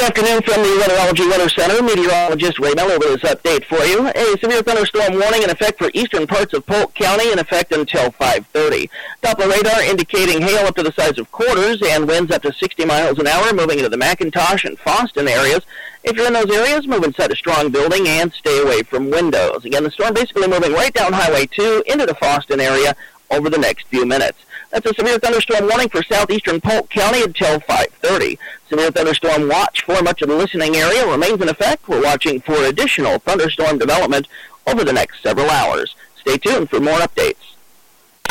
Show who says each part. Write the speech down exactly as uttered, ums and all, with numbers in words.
Speaker 1: afternoon from the Weatherology Weather Center. Meteorologist Ray Miller with this update for you. A severe thunderstorm warning in effect for eastern parts of Polk County in effect until five thirty. Doppler radar indicating hail up to the size of quarters and winds up to sixty miles an hour moving into the McIntosh and Fosston areas. If you're in those areas, move inside a strong building and stay away from windows. Again, the storm basically moving right down Highway two into the Fosston area over the next few minutes. That's a severe thunderstorm warning for southeastern Polk County until five thirty. Severe thunderstorm watch for much of the listening area remains in effect. We're watching for additional thunderstorm development over the next several hours. Stay tuned for more updates.